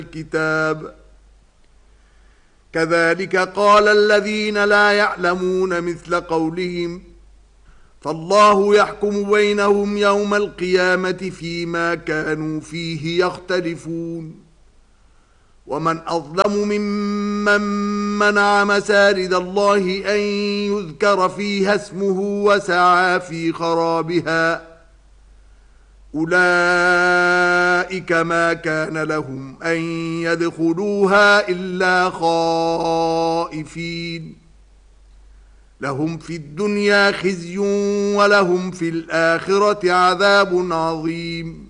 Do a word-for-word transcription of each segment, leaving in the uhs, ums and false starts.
الكتاب كذلك قال الذين لا يعلمون مثل قولهم فالله يحكم بينهم يوم القيامة فيما كانوا فيه يختلفون ومن أظلم ممن منع مساجد الله أن يذكر فيها اسمه وسعى في خرابها أولئك ما كان لهم أن يدخلوها إلا خائفين لهم في الدنيا خزي ولهم في الآخرة عذاب عظيم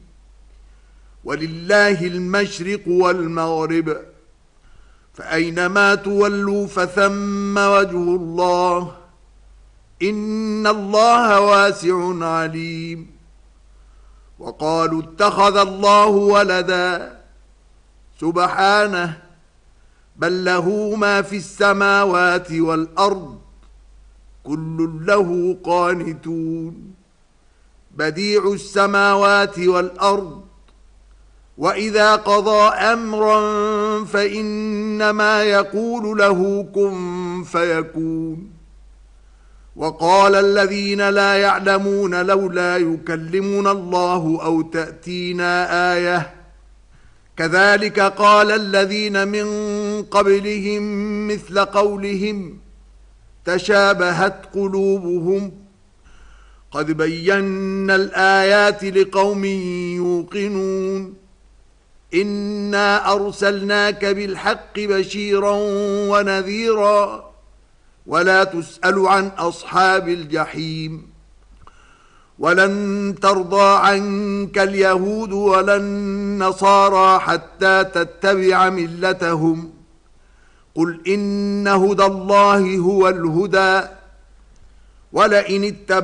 ولله المشرق والمغرب فأينما تولوا فثم وجه الله إن الله واسع عليم وقالوا اتخذ الله ولدا سبحانه بل له ما في السماوات والأرض كل له قانتون بديع السماوات والأرض وإذا قضى أمرا فإنما يقول له كن فيكون وقال الذين لا يعلمون لولا يكلمنا الله أو تأتينا آية كذلك قال الذين من قبلهم مثل قولهم تشابهت قلوبهم قد بينا الآيات لقوم يوقنون إنا أرسلناك بالحق بشيرا ونذيرا ولا تسأل عن أصحاب الجحيم ولن ترضى عنك اليهود ولا النصارى حتى تتبع ملتهم قل إن هدى الله هو الهدى ولئن اتبعت